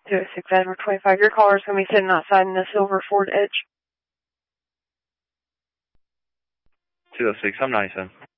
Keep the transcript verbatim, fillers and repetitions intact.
two oh six Edward twenty-five. Your caller is going to be sitting outside in the silver Ford Edge. two oh six, I'm ninety-seven.